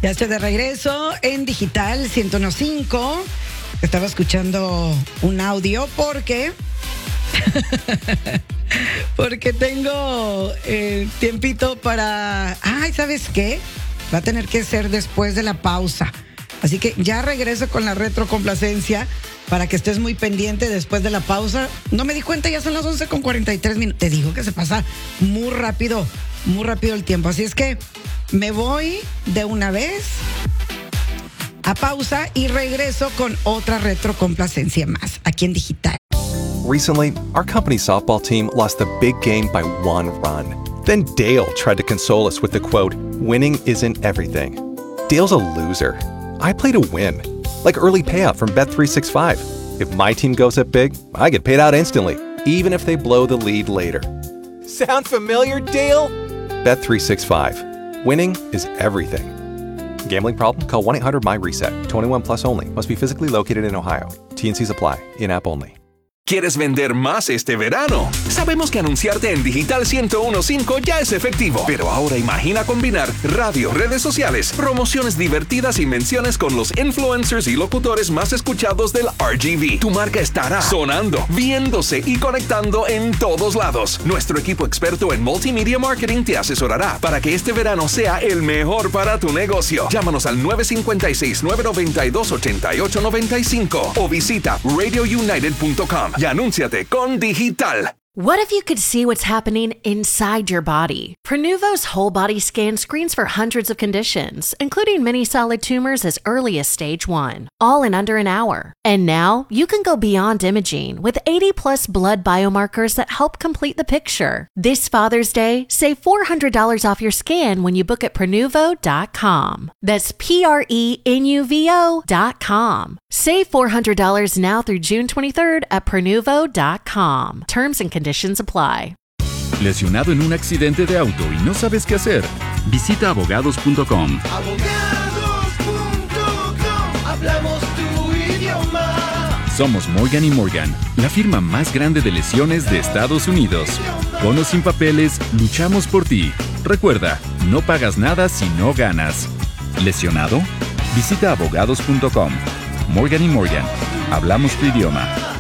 Ya estoy de regreso en Digital 101.5. Estaba escuchando un audio porque tengo tiempito para... Ay, ¿sabes qué? Va a tener que ser después de la pausa. Así que ya regreso con la retrocomplacencia para que estés muy pendiente después de la pausa. No me di cuenta, ya son las 11:43. Te digo que se pasa muy rápido el tiempo. Así es que me voy de una vez a pausa y regreso con otra retrocomplacencia más aquí en Digital. Recently, our company softball team lost the big game by 1 run. Then Dale tried to console us with the quote, "Winning isn't everything." Dale's a loser. I play to win. Like early payout from Bet365. If my team goes up big, I get paid out instantly, even if they blow the lead later. Sound familiar, Dale? Bet365. Winning is everything. Gambling problem? Call 1-800-MY-RESET. 21 plus only. Must be physically located in Ohio. T&Cs apply. In-app only. ¿Quieres vender más este verano? Sabemos que anunciarte en Digital 101.5 ya es efectivo, pero ahora imagina combinar radio, redes sociales, promociones divertidas y menciones con los influencers y locutores más escuchados del RGV. Tu marca estará sonando, viéndose y conectando en todos lados. Nuestro equipo experto en multimedia marketing te asesorará para que este verano sea el mejor para tu negocio. Llámanos al 956-992-8895 o visita radiounited.com. Y anúnciate con Digital. What if you could see what's happening inside your body? Prenuvo's whole body scan screens for hundreds of conditions, including many solid tumors as early as stage 1, all in under an hour. And now you can go beyond imaging with 80+ blood biomarkers that help complete the picture. This Father's Day, save $400 off your scan when you book at Prenuvo.com. That's Prenuvo.com. Save $400 now through June 23rd at Prenuvo.com. Terms and conditions apply. ¿Lesionado en un accidente de auto y no sabes qué hacer? Visita abogados.com. Hablamos tu idioma. Somos Morgan & Morgan, la firma más grande de lesiones de Estados Unidos. Con o sin papeles, luchamos por ti. Recuerda, no pagas nada si no ganas. ¿Lesionado? Visita abogados.com. Morgan & Morgan. Hablamos tu idioma.